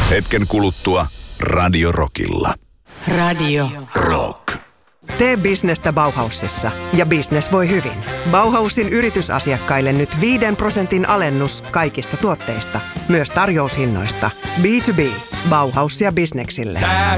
Hetken kuluttua Radio Rockilla. Radio Rock. Tee bisnestä Bauhausissa ja bisnes voi hyvin. Bauhausin yritysasiakkaille nyt 5% alennus kaikista tuotteista, myös tarjoushinnoista. B2B. Bauhaus ja bisneksille.